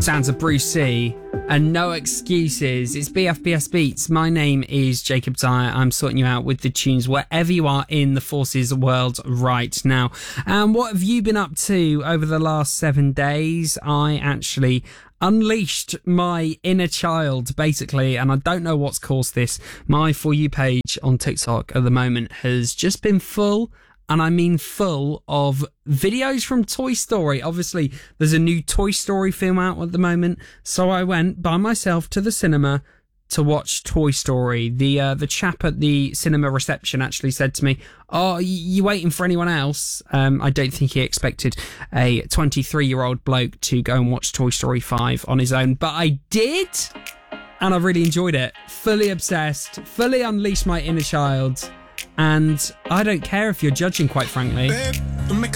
sounds of Bruce C. and No Excuses. It's BFBS Beats. My name is Jacob Dyer. I'm sorting you out with the tunes wherever you are in the Forces world right now. And what have you been up to over the last 7 days? I actually unleashed my inner child, basically, and I don't know what's caused this. My For You page on TikTok at the moment has just been full, and I mean full, of videos from Toy Story. Obviously, there's a new Toy Story film out at the moment, so I went by myself to the cinema to watch Toy Story. The chap at the cinema reception actually said to me, "Oh, you waiting for anyone else?" I don't think he expected a 23-year-old bloke to go and watch Toy Story 5 on his own, but I did, and I really enjoyed it. Fully obsessed, fully unleashed my inner child, and I don't care if you're judging, quite frankly. Babe, don't make